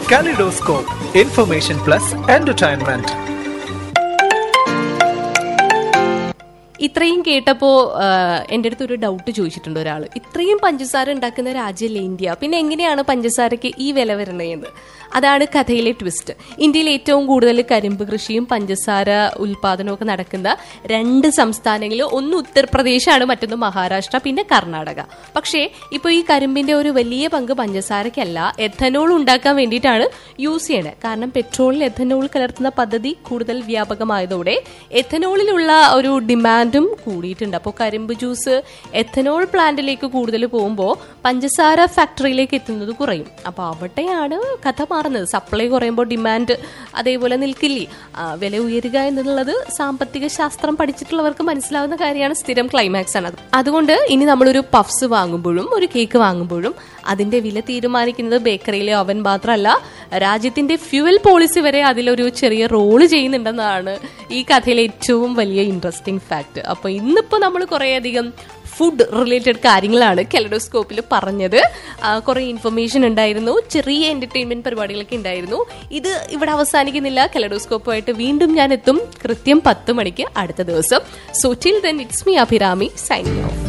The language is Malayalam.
Kaleidoscope, information plus entertainment. ഇത്രയും കേട്ടപ്പോ എൻ്റെ അടുത്ത് ഒരു ഡൗട്ട് ചോദിച്ചിട്ടുണ്ട് ഒരാൾ. ഇത്രയും പഞ്ചസാര ഉണ്ടാക്കുന്ന രാജ്യമല്ലേ ഇന്ത്യ, പിന്നെ എങ്ങനെയാണ് പഞ്ചസാരയ്ക്ക് ഈ വില വരണതെന്ന്? അതാണ് കഥയിലെ ട്വിസ്റ്റ്. ഇന്ത്യയിൽ ഏറ്റവും കൂടുതൽ കരിമ്പ് കൃഷിയും പഞ്ചസാര ഉൽപാദനവും ഒക്കെ നടക്കുന്ന 2 സംസ്ഥാനങ്ങളിൽ, ഒന്ന് ഉത്തർപ്രദേശാണ്, മറ്റൊന്ന് മഹാരാഷ്ട്ര, പിന്നെ കർണാടക. പക്ഷേ ഇപ്പോൾ ഈ കരിമ്പിന്റെ ഒരു വലിയ പങ്ക് പഞ്ചസാരയ്ക്കല്ല, എഥനോൾ ഉണ്ടാക്കാൻ വേണ്ടിയിട്ടാണ് യൂസ് ചെയ്യണത്. കാരണം പെട്രോളിൽ എഥനോൾ കലർത്തുന്ന പദ്ധതി കൂടുതൽ വ്യാപകമായതോടെ എഥനോളിലുള്ള ഒരു ഡിമാൻഡും കൂടിയിട്ടുണ്ട്. അപ്പോൾ കരിമ്പ് ജ്യൂസ് എഥനോൾ പ്ലാന്റിലേക്ക് കൂടുതൽ പോകുമ്പോൾ പഞ്ചസാര ഫാക്ടറിയിലേക്ക് എത്തുന്നത് കുറയും. അപ്പോൾ അവിടെയാണ് കഥ മാറുന്നത്. സപ്ലൈ കുറയുമ്പോൾ ഡിമാൻഡ് അതേപോലെ നിൽക്കില്ലേ? വില ഉയരുക എന്നുള്ളത് സാമ്പത്തിക ശാസ്ത്രം പഠിച്ചിട്ടുള്ളവർക്ക് മനസ്സിലാവുന്ന കാര്യമാണ്. സ്ഥിരം ക്ലൈമാക്സ് ആണ്. അതുകൊണ്ട് ഇനി നമ്മളൊരു പഫ്സ് വാങ്ങുമ്പോഴും ഒരു കേക്ക് വാങ്ങുമ്പോഴും അതിന്റെ വില തീരുമാനിക്കുന്നത് ബേക്കറിയിലെ അവൻ മാത്രമല്ല, രാജ്യത്തിന്റെ ഫ്യൂവൽ പോളിസി വരെ അതിലൊരു ചെറിയ റോള് ചെയ്യുന്നുണ്ടെന്നാണ് ഈ കഥയിലെ ഏറ്റവും വലിയ ഇൻട്രസ്റ്റിംഗ് ഫാക്ട്. അപ്പൊ ഇന്നിപ്പോ നമ്മൾ കുറേയധികം ഫുഡ് റിലേറ്റഡ് കാര്യങ്ങളാണ് കെലഡോസ്കോപ്പിൽ പറഞ്ഞത്. കുറെ ഇൻഫർമേഷൻ ഉണ്ടായിരുന്നു, ചെറിയ എന്റർടൈൻമെന്റ് പരിപാടികളൊക്കെ ഉണ്ടായിരുന്നു. ഇത് ഇവിടെ അവസാനിക്കുന്നില്ല. കെലഡോസ്കോപ്പുമായിട്ട് വീണ്ടും ഞാൻ എത്തും കൃത്യം 10 മണിക്ക് അടുത്ത ദിവസം. So till then it's me Abhirami signing off.